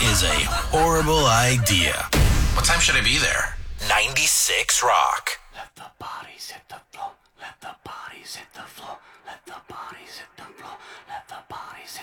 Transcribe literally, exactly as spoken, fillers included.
is a horrible idea. What time should I be there? ninety-six Rock. Let the bodies hit the floor. Let the bodies hit the floor. Let the bodies hit the floor. Let the bodies hit